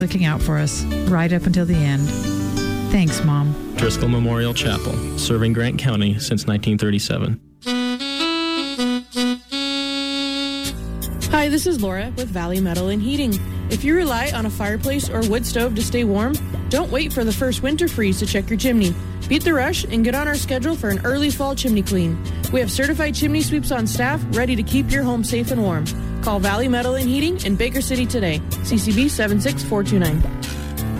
looking out for us right up until the end. Thanks, Mom. Driscoll Memorial Chapel, serving Grant County since 1937. Hi, this is Laura with Valley Metal and Heating. If you rely on a fireplace or wood stove to stay warm, don't wait for the first winter freeze to check your chimney. Beat the rush and get on our schedule for an early fall chimney clean. We have certified chimney sweeps on staff ready to keep your home safe and warm. Call Valley Metal and Heating in Baker City today. CCB 76429.